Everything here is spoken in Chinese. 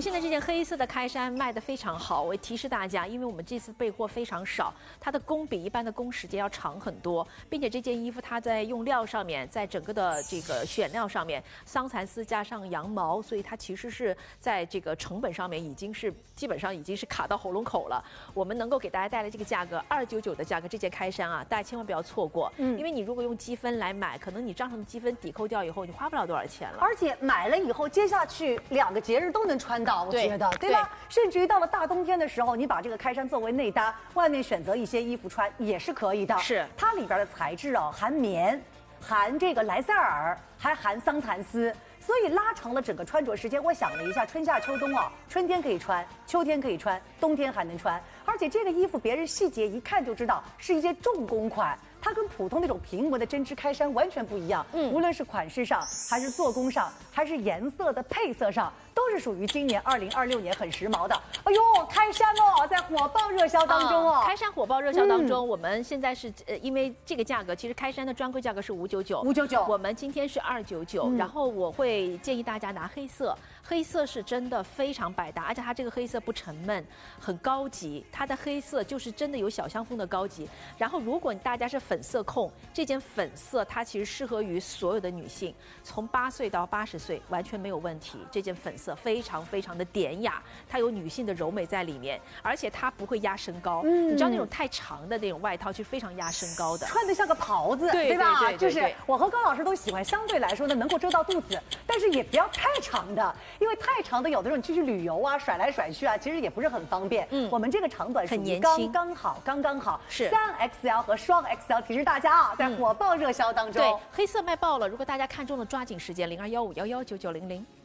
现在这件黑色的开衫卖得非常好，我也提示大家，因为我们这次备货非常少，它的工比一般的工时间要长很多，并且这件衣服它在用料上面，在整个的这个选料上面，桑蚕丝加上羊毛，所以它其实是在这个成本上面基本上已经是卡到喉咙口了。我们能够给大家带来这个价格299的价格，这件开衫啊，大家千万不要错过，因为你如果用积分来买，可能你账上的积分抵扣掉以后，你花不了多少钱了。 而且买了以后，接下去2个节日都能穿到，我觉得，对吧？甚至于到了大冬天的时候，你把这个开衫作为内搭，外面选择一些衣服穿也是可以的。 是， 它里边的材质啊，含棉，含这个莱塞尔，还含桑蚕丝。所以拉长了整个穿着时间。我想了一下，春夏秋冬啊，春天可以穿，秋天可以穿，冬天还能穿。而且这个衣服别人细节一看就知道是一件重工款，它跟普通那种平纹的针织开衫完全不一样。无论是款式上，还是做工上，还是颜色的配色上，都是属于今年2026年很时髦的。哎呦，开衫哦，在火爆热销当中哦。 开衫火爆热销当中，我们现在是因为这个价格，其实开衫的专柜价格是599，我们今天是299，然后我会建议大家拿黑色，黑色是真的非常百搭，而且它这个黑色不沉闷，很高级，它的黑色就是真的有小香风的高级。然后如果大家是粉色控，这件粉色它其实适合于所有的女性，从8岁到80岁完全没有问题。这件粉色非常非常的典雅，它有女性的柔美在里面，而且它不会压身高。你知道那种太长的那种外套是非常压身高的， 穿得像个袍子，对吧？就是我和高老师都喜欢相对来说呢能够遮到肚子，但是也不要太长的，因为太长的有的时候你出去旅游啊，甩来甩去啊，其实也不是很方便。我们这个长短很年轻，刚刚好， 是 3XL 和双 XL， 提示大家啊，在火爆热销当中。 对，黑色卖爆了，如果大家看中了，抓紧时间，0215119900。